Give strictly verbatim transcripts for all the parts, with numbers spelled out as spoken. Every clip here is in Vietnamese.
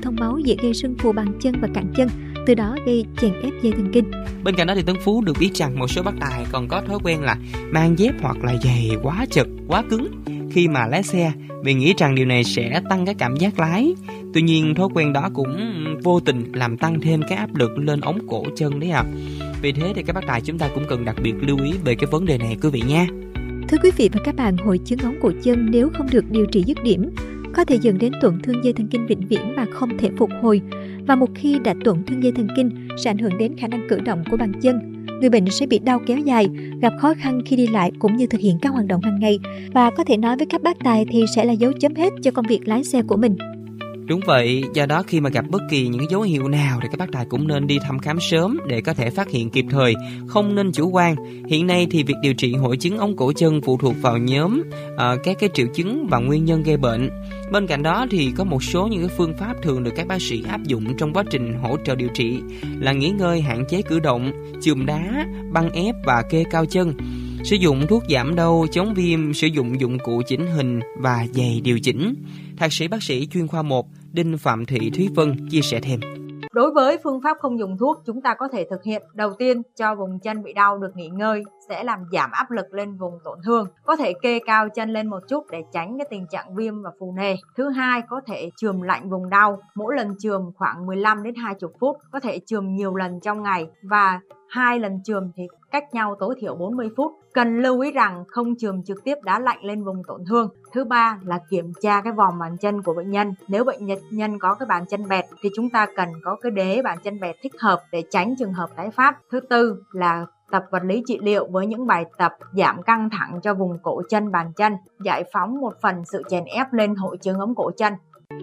thông máu dễ gây sưng phù bàn chân và cẳng chân, từ đó gây chèn ép dây thần kinh. Bên cạnh đó thì Tuấn Phú được biết rằng một số bác tài còn có thói quen là mang dép hoặc là giày quá chật, quá cứng khi mà lái xe, vì nghĩ rằng điều này sẽ tăng cái cảm giác lái. Tuy nhiên thói quen đó cũng vô tình làm tăng thêm cái áp lực lên ống cổ chân đấy à. Vì thế thì các bác tài chúng ta cũng cần đặc biệt lưu ý về cái vấn đề này quý vị nha. Thưa quý vị và các bạn, hội chứng ống cổ chân nếu không được điều trị dứt điểm có thể dẫn đến tổn thương dây thần kinh vĩnh viễn mà không thể phục hồi. Và một khi đã tổn thương dây thần kinh sẽ ảnh hưởng đến khả năng cử động của bàn chân. Người bệnh sẽ bị đau kéo dài, gặp khó khăn khi đi lại cũng như thực hiện các hoạt động hàng ngày. Và có thể nói với các bác tài thì sẽ là dấu chấm hết cho công việc lái xe của mình. Đúng vậy, do đó khi mà gặp bất kỳ những dấu hiệu nào thì các bác tài cũng nên đi thăm khám sớm để có thể phát hiện kịp thời, không nên chủ quan. Hiện nay thì việc điều trị hội chứng ống cổ chân phụ thuộc vào nhóm uh, các cái triệu chứng và nguyên nhân gây bệnh. Bên cạnh đó thì có một số những cái phương pháp thường được các bác sĩ áp dụng trong quá trình hỗ trợ điều trị là nghỉ ngơi, hạn chế cử động, chườm đá, băng ép và kê cao chân, sử dụng thuốc giảm đau, chống viêm, sử dụng dụng cụ chỉnh hình và giày điều chỉnh. Thạc sĩ bác sĩ chuyên khoa một Đinh Phạm Thị Thúy Vân chia sẻ thêm. Đối với phương pháp không dùng thuốc, chúng ta có thể thực hiện đầu tiên cho vùng chân bị đau được nghỉ ngơi sẽ làm giảm áp lực lên vùng tổn thương. Có thể kê cao chân lên một chút để tránh cái tình trạng viêm và phù nề. Thứ hai, có thể chườm lạnh vùng đau. Mỗi lần chườm khoảng mười lăm đến hai mươi phút, có thể chườm nhiều lần trong ngày và hai lần chườm thì cách nhau tối thiểu bốn mươi phút. Cần lưu ý rằng không chườm trực tiếp đá lạnh lên vùng tổn thương. Thứ ba là kiểm tra cái vòm bàn chân của bệnh nhân. Nếu bệnh nhân có cái bàn chân bẹt thì chúng ta cần có cái đế bàn chân bẹt thích hợp để tránh trường hợp tái phát. Thứ tư là tập vật lý trị liệu với những bài tập giảm căng thẳng cho vùng cổ chân bàn chân, giải phóng một phần sự chèn ép lên hội chứng ống cổ chân.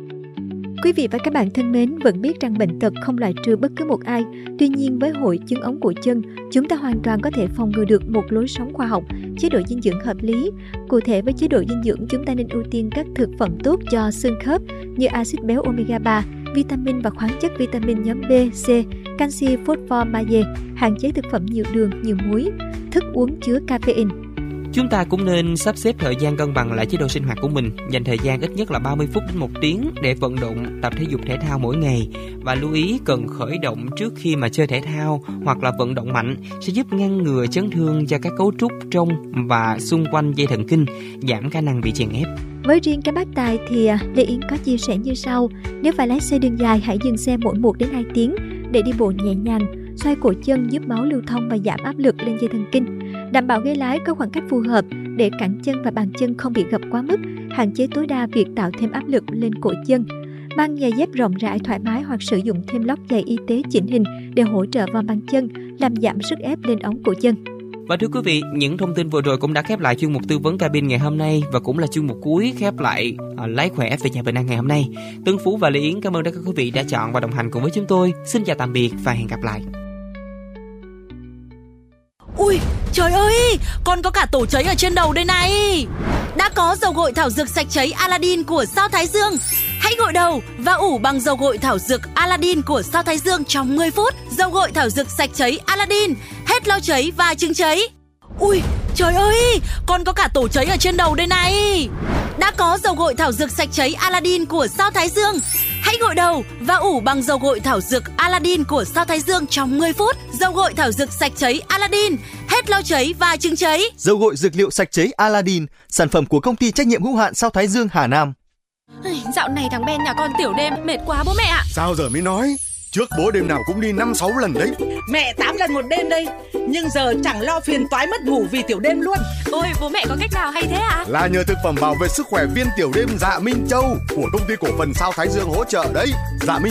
Quý vị và các bạn thân mến, vẫn biết rằng bệnh tật không loại trừ bất cứ một ai. Tuy nhiên với hội chứng ống cổ chân, chúng ta hoàn toàn có thể phòng ngừa được một lối sống khoa học, chế độ dinh dưỡng hợp lý. Cụ thể với chế độ dinh dưỡng, chúng ta nên ưu tiên các thực phẩm tốt cho xương khớp như axit béo omega ba, vitamin và khoáng chất vitamin nhóm B, C, canxi, phosphor, magie, hạn chế thực phẩm nhiều đường, nhiều muối, thức uống chứa caffeine. Chúng ta cũng nên sắp xếp thời gian cân bằng lại chế độ sinh hoạt của mình, dành thời gian ít nhất là ba mươi phút đến một tiếng để vận động, tập thể dục thể thao mỗi ngày. Và lưu ý cần khởi động trước khi mà chơi thể thao hoặc là vận động mạnh sẽ giúp ngăn ngừa chấn thương cho các cấu trúc trong và xung quanh dây thần kinh, giảm khả năng bị chèn ép. Với riêng các bác tài thì Lê Yến có chia sẻ như sau: nếu phải lái xe đường dài, hãy dừng xe mỗi một đến hai tiếng để đi bộ nhẹ nhàng, xoay cổ chân giúp máu lưu thông và giảm áp lực lên dây thần kinh. Đảm bảo ghế lái có khoảng cách phù hợp để cẳng chân và bàn chân không bị gập quá mức, hạn chế tối đa việc tạo thêm áp lực lên cổ chân. Mang giày dép rộng rãi thoải mái hoặc sử dụng thêm lót giày y tế chỉnh hình để hỗ trợ vào bàn chân, làm giảm sức ép lên ống cổ chân. Và thưa quý vị, những thông tin vừa rồi cũng đã khép lại chuyên mục tư vấn cabin ngày hôm nay và cũng là chuyên mục cuối khép lại uh, lái khỏe về nhà bệnh ngày hôm nay. Tuấn Phú và Lê Yến cảm ơn tất cả quý vị đã chọn và đồng hành cùng với chúng tôi. Xin chào tạm biệt và hẹn gặp lại. Ui, trời ơi, còn có cả tổ cháy ở trên đầu đây này. Đã có dầu gội thảo dược sạch cháy Aladdin của Sao Thái Dương. Hãy gội đầu và ủ bằng dầu gội thảo dược Aladdin của Sao Thái Dương trong mười phút. Dầu gội thảo dược sạch cháy Aladdin, hết lau cháy và chứng cháy. Ui, trời ơi, còn có cả tổ cháy ở trên đầu đây này. Đã có dầu gội thảo dược sạch cháy Aladdin của Sao Thái Dương. Hãy gội đầu và ủ bằng dầu gội thảo dược Aladdin của Sao Thái Dương trong mười phút. Dầu gội thảo dược sạch cháy Aladdin, hết lau cháy và chứng cháy. Dầu gội dược liệu sạch cháy Aladdin, sản phẩm của công ty trách nhiệm hữu hạn Sao Thái Dương Hà Nam. Dạo này thằng Ben nhà con tiểu đêm mệt quá bố mẹ ạ. Sao giờ mới nói? Trước bố đêm nào cũng đi năm sáu lần đấy. Mẹ tám lần một đêm đây. Nhưng giờ chẳng lo phiền toái mất ngủ vì tiểu đêm luôn. Ôi bố mẹ có cách nào hay thế ạ? À? Là nhờ thực phẩm bảo vệ sức khỏe viên tiểu đêm Dạ Minh Châu của công ty cổ phần Sao Thái Dương hỗ trợ đấy. Dạ Minh